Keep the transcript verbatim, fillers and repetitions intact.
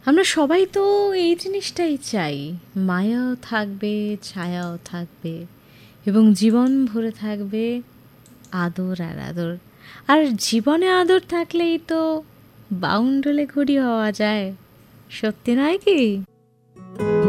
আমরা সবাই তো এই জিনিসটাই চাই, মায়াও থাকবে, ছায়াও থাকবে, এবং জীবন ভরে থাকবে আদর আর আদর। আর জীবনে আদর থাকলেই তো বাউন্ডুলে ঘুড়ি হওয়া যায়, সত্যি নয় কি?